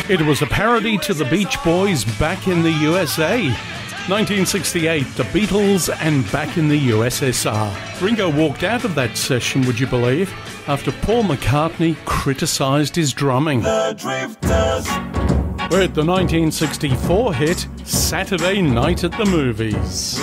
It was a parody to the Beach Boys' Back in the USA. 1968, the Beatles and Back in the USSR. Ringo walked out of that session, would you believe, after Paul McCartney criticised his drumming. The Drifters. With the 1964 hit Saturday Night at the Movies.